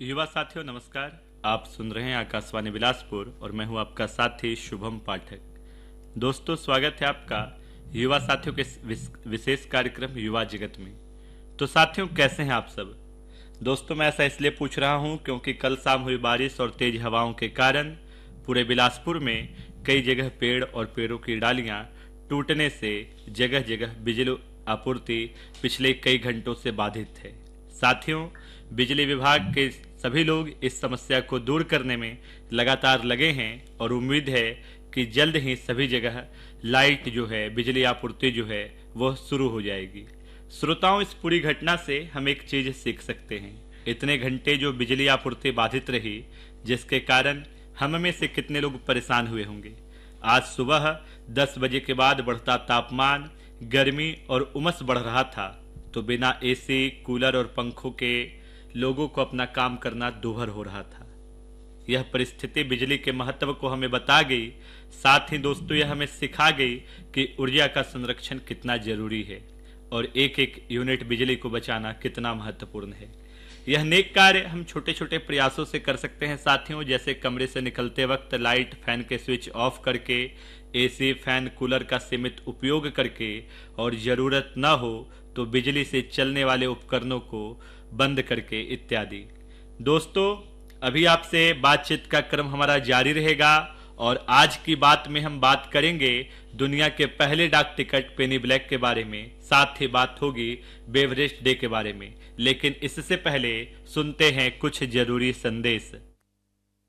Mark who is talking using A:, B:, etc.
A: युवा साथियों नमस्कार। आप सुन रहे हैं आकाशवाणी बिलासपुर और मैं हूं आपका साथी शुभम पाठक। दोस्तों स्वागत है आपका युवा साथियों के विशेष कार्यक्रम युवा जगत में। तो साथियों कैसे हैं आप सब। दोस्तों मैं ऐसा इसलिए पूछ रहा हूं क्योंकि कल शाम हुई बारिश और तेज हवाओं के कारण पूरे बिलासपुर में कई जगह पेड़ और पेड़ों की डालियां टूटने से जगह जगह बिजली आपूर्ति पिछले कई घंटों से बाधित है। साथियों बिजली विभाग के सभी लोग इस समस्या को दूर करने में लगातार लगे हैं और उम्मीद है कि जल्द ही सभी जगह लाइट जो है बिजली आपूर्ति जो है वह शुरू हो जाएगी। श्रोताओं इस पूरी घटना से हम एक चीज सीख सकते हैं। इतने घंटे जो बिजली आपूर्ति बाधित रही जिसके कारण हम में से कितने लोग परेशान हुए होंगे। आज सुबह 10 बजे के बाद बढ़ता तापमान, गर्मी और उमस बढ़ रहा था तो बिना एसी, कूलर और पंखों के लोगों को अपना काम करना दूभर हो रहा था। यह परिस्थिति बिजली के महत्व को हमें बता गई, साथ ही दोस्तों यह हमें सिखा गई कि ऊर्जा का संरक्षण कितना जरूरी है और एक एक यूनिट बिजली को बचाना कितना महत्वपूर्ण है। यह नेक कार्य हम छोटे छोटे प्रयासों से कर सकते हैं साथियों, जैसे कमरे से निकलते वक्त लाइट फैन के स्विच ऑफ करके, एसी, फैन, कूलर का सीमित उपयोग करके और जरूरत न हो तो बिजली से चलने वाले उपकरणों को बंद करके इत्यादि। दोस्तों अभी आपसे बातचीत का क्रम हमारा जारी रहेगा और आज की बात में हम बात करेंगे दुनिया के पहले डाक टिकट पेनी ब्लैक के बारे में, साथ ही बात होगी बेवरेज डे के बारे में। लेकिन इससे पहले सुनते हैं कुछ जरूरी संदेश।